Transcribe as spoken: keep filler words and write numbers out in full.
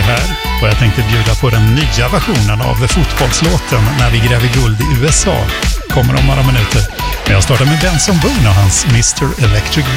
här och jag tänkte bjuda på den nya versionen av fotbollslåten När vi gräver guld i U S A. Kommer om några minuter. Men jag startar med Benson Boone och hans mister Electric